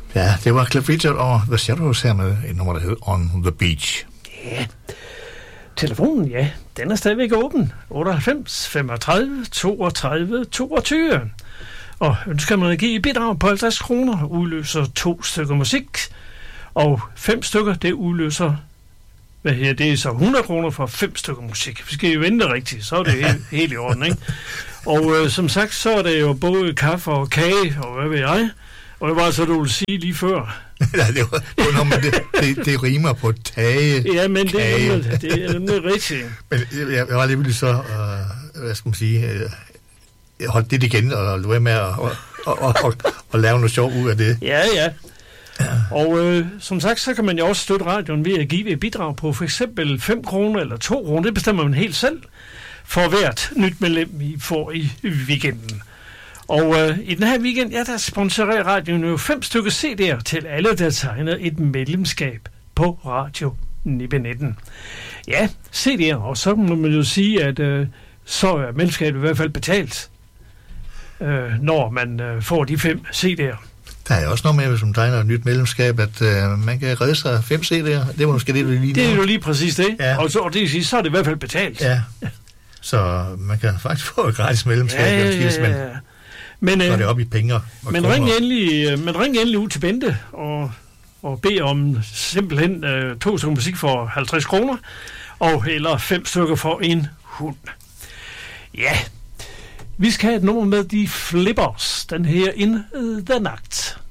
Ja, det var Cliff Richard og The Shadows her med et nummer, der hed On the Beach. Ja. Telefonen, ja, den er stadigvæk åben. 98 35 32 22. Og ønsker man at give et bidrag på 50 kroner, udløser 2 stykker musik. Og 5 stykker, det udløser, det er så 100 kroner for 5 stykker musik. Vi skal jo vente rigtigt, så er det helt i orden, ikke? Og som sagt, så er det jo både kaffe og kage, og hvad ved jeg. Og det var så, du ville sige lige før. Ja, det rimer på tage. Ja, men det er nemlig rigtigt. Men jeg var lige så, hvad skal man sige, jeg holdt det igen, og du er med at lave noget sjov ud af det. Ja. Og som sagt, så kan man jo også støtte radioen ved at give et bidrag på for eksempel 5 kroner eller 2 kroner. Det bestemmer man helt selv for hvert nyt medlem, I får i weekenden. Og i den her weekend, ja, der sponsorerer radioen jo 5 stykker CD'er til alle, der tegner et medlemskab på Radio 19. Ja, CD'er, og så må man jo sige, at så er medlemskabet i hvert fald betalt, når man får de 5 CD'er. Der er også noget med, hvis man tegner et nyt medlemskab, at man kan redde sig 5 CD'er. Det var måske det, du lige Det er jo lige præcis det. Ja. Og så, det vil sige, så er det i hvert fald betalt. Ja. Så man kan faktisk få et gratis medlemskab. Ja. Men, så er det op i penge. Men ring endelig ud til Bente og bed om simpelthen 2 stykker musik for 50 kroner, eller 5 stykker for en hund. Ja, vi skal have et nummer med de Flippers, den her In the Night.